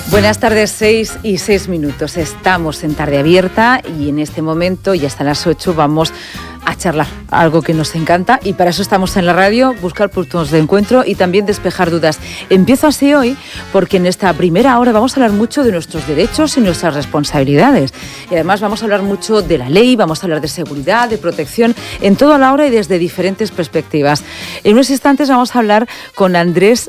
Buenas tardes, 6:06. Estamos en Tarde Abierta y en este momento, ya hasta las 8, vamos a charlar, algo que nos encanta, y para eso estamos en la radio, buscar puntos de encuentro y también despejar dudas. Empiezo así hoy porque en esta primera hora vamos a hablar mucho de nuestros derechos y nuestras responsabilidades. Y además vamos a hablar mucho de la ley, vamos a hablar de seguridad, de protección, en toda la hora y desde diferentes perspectivas. En unos instantes vamos a hablar con Andrés